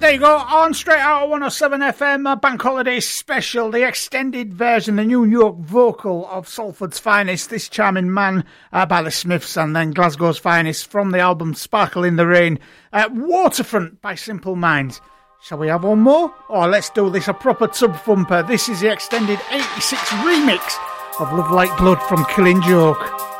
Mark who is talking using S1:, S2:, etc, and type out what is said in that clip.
S1: There you go, on straight out of 107 FM, Bank Holiday Special, the extended version, the New York vocal of Salford's Finest, This Charming Man by the Smiths, and then Glasgow's Finest from the album Sparkle in the Rain, Waterfront by Simple Minds. Shall we have one more? Or let's do this, a proper tub thumper. This is the extended 86 remix of Love Like Blood from Killing Joke.